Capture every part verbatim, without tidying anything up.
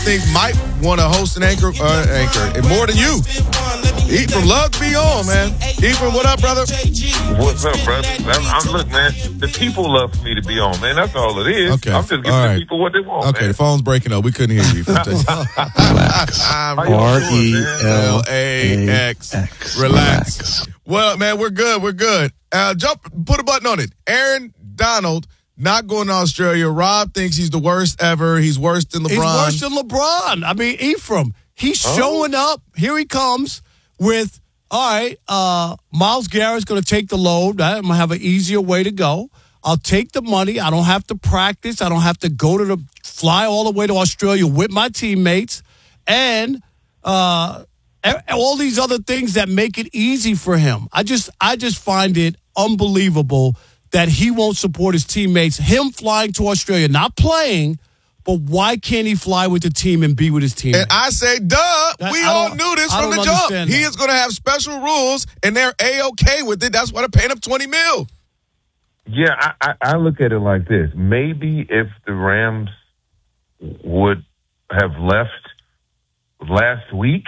think might want to host an anchor, uh, anchor, and more than you. Ephraim, love to be on, man. Ephraim, what up, brother? What's up, brother? I'm, I'm look, man. The people love for me to be on, man. That's all it is. Okay. I'm just giving all right. the people what they want. Okay, man. the phone's breaking up. We couldn't hear you. Relax. R E L A X. Relax. Well, man, we're good. We're good. Uh, jump. Put a button on it. Aaron Donald. Not going to Australia. Rob thinks he's the worst ever. He's worse than LeBron. He's worse than LeBron. I mean, Ephraim, he's oh. showing up. Here he comes with, all right, uh, Myles Garrett's going to take the load. I'm going to have an easier way to go. I'll take the money. I don't have to practice. I don't have to go to the fly all the way to Australia with my teammates. And uh, all these other things that make it easy for him. I just, I just find it unbelievable that he won't support his teammates, him flying to Australia, not playing, but why can't he fly with the team and be with his team? And I say, duh, that, we all knew this from the jump. That. He is going to have special rules, and they're A-okay with it. That's why they're paying him twenty mil. Yeah, I, I, I look at it like this. Maybe if the Rams would have left last week,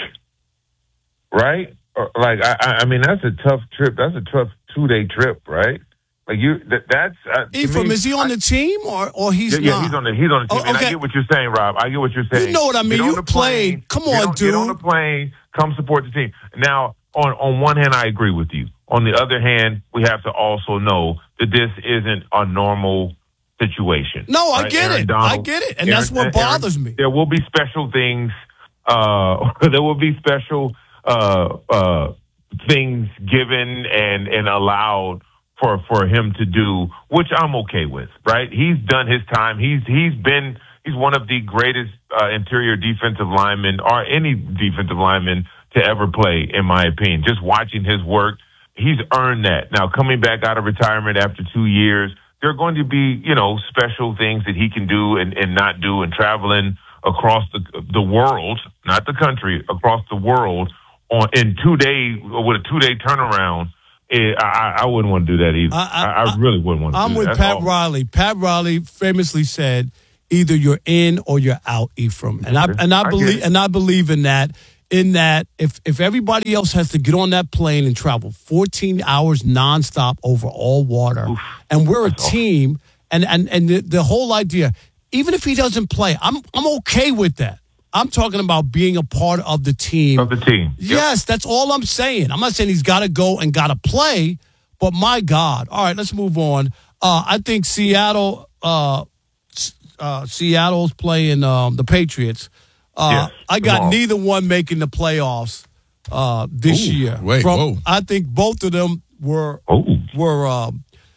right? Or, like, I, I mean, that's a tough trip. That's a tough two-day trip, right? Like you, that, that's uh, Ephraim. Me, is he on I, the team or or he's yeah, not? Yeah, he's on the he's on the team. Oh, okay. And I get what you're saying, Rob. I get what you're saying. You know what I mean? Get You played. Come on, get on, dude. Get on the plane. Come support the team. Now, on on one hand, I agree with you. On the other hand, we have to also know that this isn't a normal situation. No, I right? get Aaron it. Donald, I get it, and Aaron, that's what Aaron, bothers me. There will be special things. Uh, there will be special uh, uh, things given and and allowed for for him to do, which I'm okay with, right? He's done his time. He's he's been he's one of the greatest uh, interior defensive linemen or any defensive lineman to ever play, in my opinion. Just watching his work, he's earned that. Now, coming back out of retirement after two years, there are going to be, you know, special things that he can do and, and not do, and traveling across the the world, not the country, across the world on in two days with a two day turnaround. It, I, I wouldn't want to do that either. I, I, I really wouldn't want to I'm do that. I'm with That's Pat all. Riley. Pat Riley famously said, either you're in or you're out, Ephraim. And I and I, I believe and I believe in that. In that if, if everybody else has to get on that plane and travel fourteen hours nonstop over all water, Oof, and we're a team, and, and, and the, the whole idea, even if he doesn't play, I'm I'm okay with that. I'm talking about being a part of the team. Of the team. Yep. Yes, that's all I'm saying. I'm not saying he's got to go and got to play, but my God. All right, let's move on. Uh, I think Seattle, uh, uh, Seattle's playing um, the Patriots. Uh, yes, I got on. neither one making the playoffs uh, this Ooh, year. Wait, From, whoa. I think both of them were Ooh. were uh,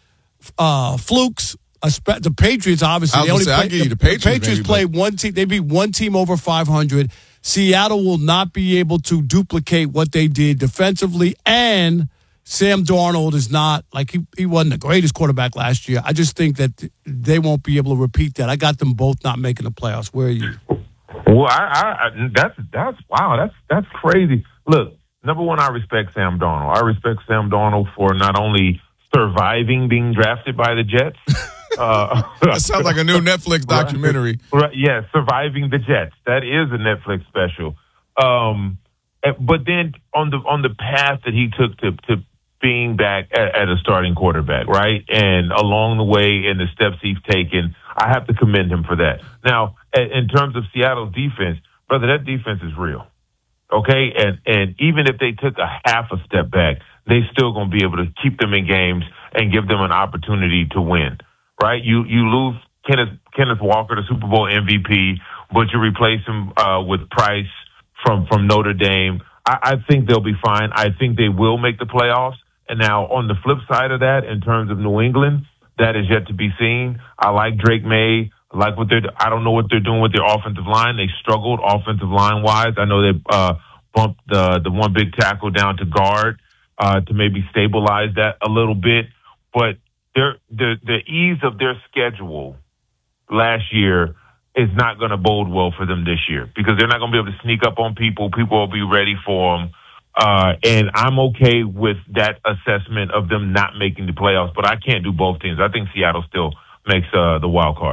uh, flukes. The Patriots, obviously, I was they only say, play, I give you the the Patriots, Patriots maybe, played one team. They beat one team over five hundred. Seattle will not be able to duplicate what they did defensively, and Sam Darnold is not like he he wasn't the greatest quarterback last year. I just think that they won't be able to repeat that. I got them both not making the playoffs. Where are you? Well, I, I that's that's wow, that's that's crazy. Look, number one, I respect Sam Darnold. I respect Sam Darnold for not only surviving being drafted by the Jets. Uh, that sounds like a new Netflix documentary. Right, right, yeah, Surviving the Jets. That is a Netflix special. Um, but then on the on the path that he took to to being back at, at a starting quarterback, right? And along the way and the steps he's taken, I have to commend him for that. Now, in terms of Seattle's defense, brother, that defense is real. Okay? And and even if they took a half a step back, they still going to be able to keep them in games and give them an opportunity to win. Right? You you lose Kenneth Kenneth Walker, the Super Bowl M V P, but you replace him uh, with Price from, from Notre Dame. I, I think they'll be fine. I think they will make the playoffs. And now on the flip side of that, in terms of New England, that is yet to be seen. I like Drake May. I like what they're. I don't know what they're doing with their offensive line. They struggled offensive line wise. I know they uh, bumped the the one big tackle down to guard uh, to maybe stabilize that a little bit, but. Their, the the ease of their schedule last year is not going to bode well for them this year because they're not going to be able to sneak up on people. People will be ready for them. Uh, and I'm okay with that assessment of them not making the playoffs, but I can't do both teams. I think Seattle still makes uh, the wild card.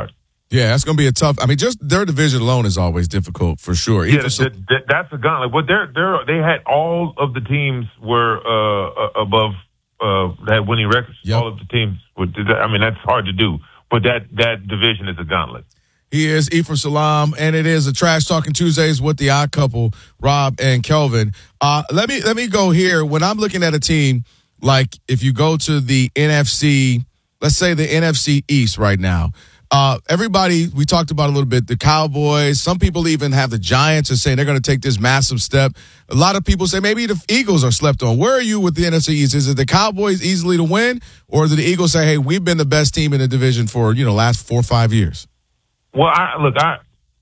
Yeah, that's going to be a tough. I mean, just their division alone is always difficult for sure. Yeah, that, that, that's a gauntlet. But they're they're they had all of the teams were uh, above uh, that winning records. Yep. All of the teams. Were, I mean, that's hard to do. But that that division is a gauntlet. He is Ephraim Salaam, and it is a Trash Talking Tuesdays with the odd couple, Rob and Kelvin. Uh, let me let me go here. When I'm looking at a team, like if you go to the N F C, let's say the N F C East right now. Uh, everybody, we talked about a little bit, the Cowboys. Some people even have the Giants and saying they're going to take this massive step. A lot of people say maybe the Eagles are slept on. Where are you with the N F C East? Is it the Cowboys easily to win, or do the Eagles say, hey, we've been the best team in the division for, you know, last four or five years? Well, I, look, I,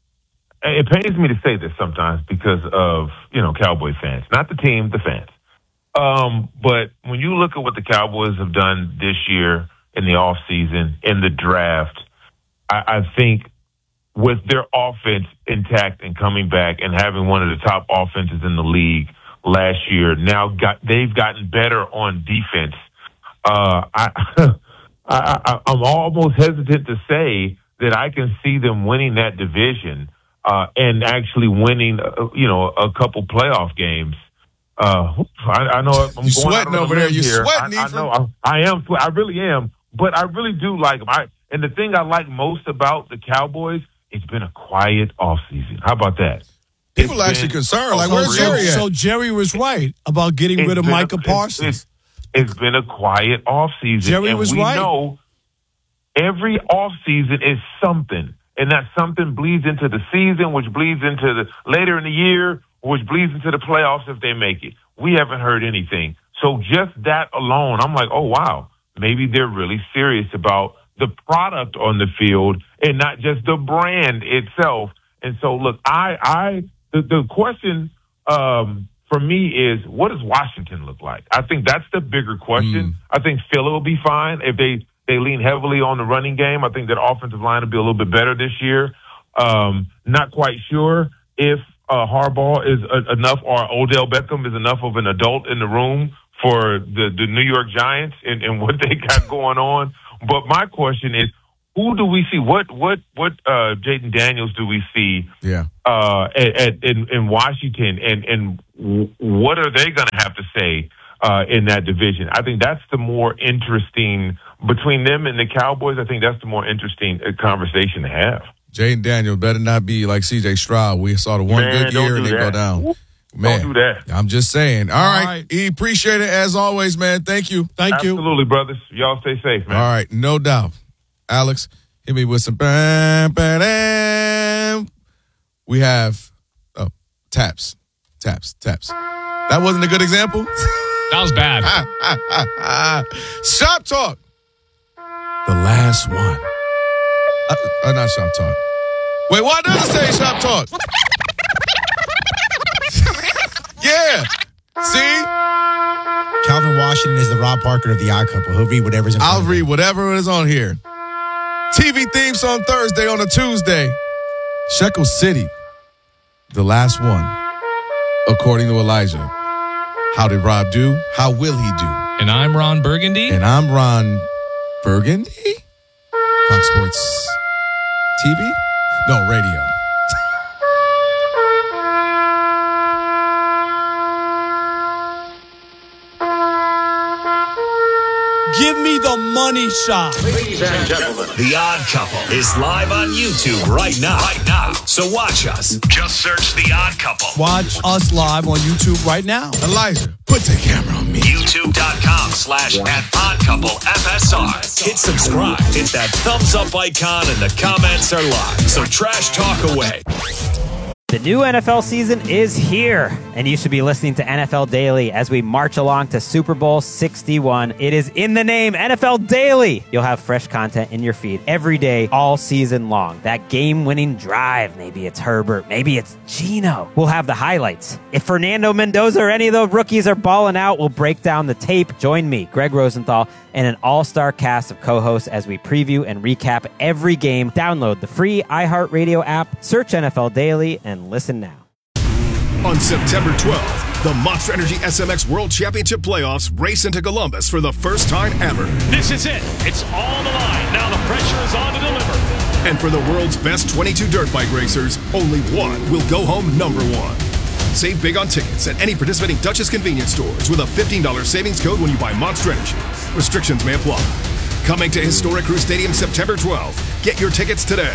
it pains me to say this sometimes because of, you know, Cowboy fans. Not the team, the fans. Um, but when you look at what the Cowboys have done this year in the offseason, in the draft, I, I think with their offense intact and coming back and having one of the top offenses in the league last year, now got they've gotten better on defense. Uh, I, I, I, I'm almost hesitant to say that I can see them winning that division uh, and actually winning, uh, you know, a couple playoff games. Uh, I, I know I'm You're going sweating over there. You're here. sweating. I, I know. I, I am. I really am. But I really do like them. I, and the thing I like most about the Cowboys, it's been a quiet offseason. How about that? People are actually concerned. Like, where's Jerry at? So Jerry was right about getting it's rid of Micah a, Parsons. It's, it's, it's been a quiet offseason. Jerry and was we right. know every offseason is something. And that something bleeds into the season, which bleeds into the later in the year, which bleeds into the playoffs if they make it. We haven't heard anything. So just that alone, I'm like, oh, wow, maybe they're really serious about the product on the field and not just the brand itself. And so, look, I, I, the, the question um, for me is, what does Washington look like? I think that's the bigger question. Mm. I think Philly will be fine if they, they lean heavily on the running game. I think that offensive line will be a little bit better this year. Um, not quite sure if uh, Harbaugh is uh, enough or Odell Beckham is enough of an adult in the room for the, the New York Giants and, and what they got going on. But my question is, who do we see? What what what uh, Jaden Daniels do we see? Yeah. Uh, at, at in, in Washington, and and w- what are they going to have to say uh, in that division? I think that's the more interesting between them and the Cowboys. I think that's the more interesting conversation to have. Jaden Daniels better not be like C J Stroud. We saw the one Man, good year and they go down. Man, don't do that. I'm just saying. All, All right. right. E, appreciate it as always, man. Thank you. Thank Absolutely, you. Absolutely, brothers. Y'all stay safe, man. All right. No doubt. Alex, hit me with some bam, bam, bam. We have oh, taps, taps, taps. That wasn't a good example? That was bad. Shop Talk. The last one. Uh, uh, not Shop Talk. Wait, why does it say Shop Talk? Yeah. See? Calvin Washington is the Rob Parker of the Odd Couple. He'll read whatever's in front I'll of read him. whatever is on here. T V theme song Thursday on a Tuesday. Shekel City, the last one, according to Elijah. How did Rob do? How will he do? And I'm Ron Burgundy. And I'm Ron Burgundy? Fox Sports T V? No, radio. Give me the money shot. Ladies and gentlemen, The Odd Couple is live on YouTube right now. Right now. So watch us. Just search The Odd Couple. Watch us live on YouTube right now. Elijah, put the camera on me. YouTube.com slash at Odd Couple F S R. Hit subscribe. Hit that thumbs up icon and the comments are live. So trash talk away. The new N F L season is here, and you should be listening to N F L Daily as we march along to Super Bowl sixty-one. It is in the name, N F L Daily. You'll have fresh content in your feed every day, all season long. That game-winning drive, maybe it's Herbert, maybe it's Geno. We'll have the highlights. If Fernando Mendoza or any of the rookies are balling out, we'll break down the tape. Join me, Greg Rosenthal, and an all-star cast of co-hosts as we preview and recap every game. Download the free iHeartRadio app, search N F L Daily, and listen now. On September twelfth, the Monster Energy S M X World Championship Playoffs race into Columbus for the first time ever. This is it. It's all on the line. Now the pressure is on to deliver. And for the world's best twenty-two dirt bike racers, only one will go home number one. Save big on tickets at any participating Duchess convenience stores with a fifteen dollars savings code when you buy Monster Energy. Restrictions may apply. Coming to Historic Crew Stadium September twelfth. Get your tickets today.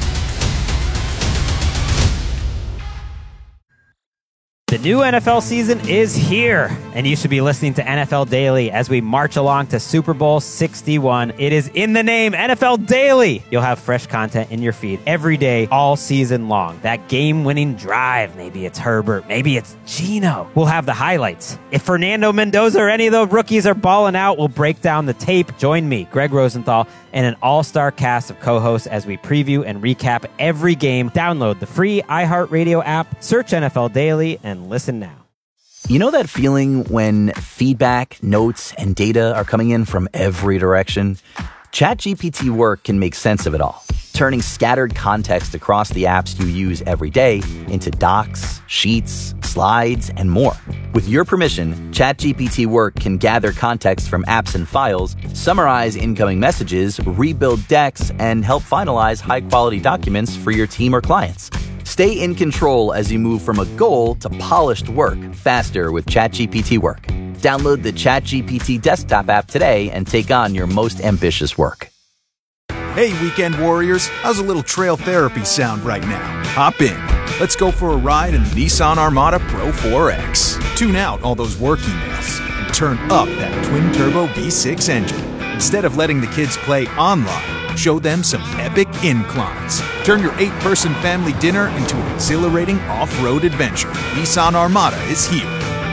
The new N F L season is here, and you should be listening to N F L Daily as we march along to Super Bowl sixty-one. It is in the name, N F L Daily. You'll have fresh content in your feed every day, all season long. That game-winning drive, maybe it's Herbert, maybe it's Geno. We'll have the highlights. If Fernando Mendoza or any of the rookies are balling out, we'll break down the tape. Join me, Greg Rosenthal, and an all-star cast of co-hosts as we preview and recap every game. Download the free iHeartRadio app, search N F L Daily, and listen now. You know that feeling when feedback, notes, and data are coming in from every direction? ChatGPT Work can make sense of it all, turning scattered context across the apps you use every day into docs, sheets, slides, and more. With your permission, ChatGPT Work can gather context from apps and files, summarize incoming messages, rebuild decks, and help finalize high-quality documents for your team or clients. Stay in control as you move from a goal to polished work faster with ChatGPT Work. Download the ChatGPT desktop app today and take on your most ambitious work. Hey, weekend warriors, how's a little trail therapy sound right now? Hop in. Let's go for a ride in the Nissan Armada Pro four X. Tune out all those work emails and turn up that twin-turbo V six engine. Instead of letting the kids play online, show them some epic inclines. Turn your eight-person family dinner into an exhilarating off-road adventure. Nissan Armada is here.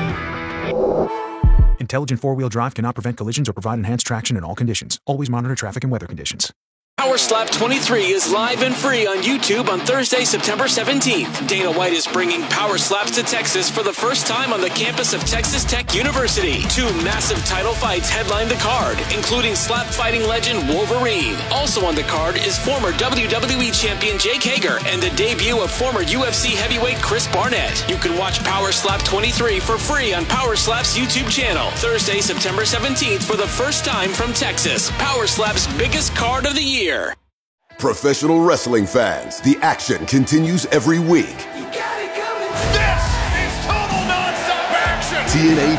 Intelligent four-wheel drive cannot prevent collisions or provide enhanced traction in all conditions. Always monitor traffic and weather conditions. Power Slap twenty-three is live and free on YouTube on Thursday, September seventeenth. Dana White is bringing Power Slaps to Texas for the first time on the campus of Texas Tech University. Two massive title fights headline the card, including slap fighting legend Wolverine. Also on the card is former W W E champion Jake Hager and the debut of former U F C heavyweight Chris Barnett. You can watch Power Slap twenty-three for free on Power Slap's YouTube channel. Thursday, September seventeenth for the first time from Texas. Power Slap's biggest card of the year. Professional wrestling fans, the action continues every week. You got it coming. This is total nonstop action. T N A